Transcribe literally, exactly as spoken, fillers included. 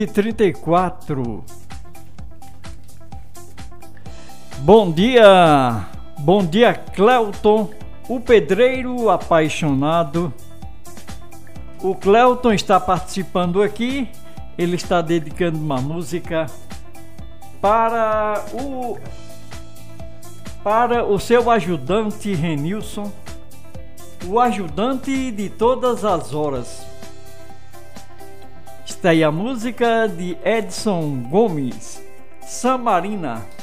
e trinta e quatro. Bom dia, bom dia Cleuton, o pedreiro apaixonado. O Cleuton está participando aqui, ele está dedicando uma música para o para o seu ajudante Renilson, o ajudante de todas as horas. Está aí a música de Edson Gomes, Samarina.